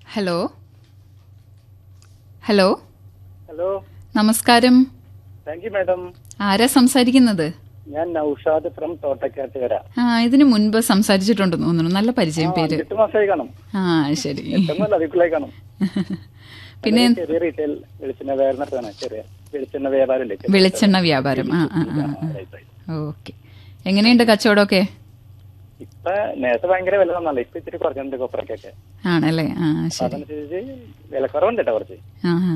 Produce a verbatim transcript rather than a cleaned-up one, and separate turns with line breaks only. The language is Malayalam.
ഹലോ ഹലോ
ഹലോ,
നമസ്കാരം.
Thank you madam.
ആരാ സംസാരിക്കുന്നത്?
ഞാൻ നൌഷാദ് ഫ്രം തോട്ടക്കാട്ടുകര.
ആ ഇതിനു മുൻപ് സംസാരിച്ചിട്ടുണ്ടെന്ന് തോന്നുന്നു. നല്ല പരിചയം പേര്.
എട്ട് മാസമായി കാണും.
ആ ശരി.
എട്ടൊന്നുമല്ല, അതിക്കുള്ളായി കാണും.
പിന്നെ
ചെറിയ റീറ്റെയിൽ വെളിച്ചെണ്ണ വ്യാപാരം, ചെറിയ വെളിച്ചെണ്ണ വ്യാപാരം.
വെളിച്ചെണ്ണ വ്യാപാരം. ആ ആ ആ ഓക്കെ. എങ്ങനെയുണ്ട് കച്ചവടമൊക്കെ?
ഇപ്പൊ നേരത്തെ ഭയങ്കര വില വന്നല്ലോ, ഇപ്പൊ ഇത്തിരി കുറഞ്ഞിട്ടുണ്ട് കൊപ്രക്കൊക്കെ.
ആണല്ലേ? ആ ശരി.
അതനുസരിച്ച് വില കുറവുണ്ട് കേട്ടോ കുറച്ച്.
ആ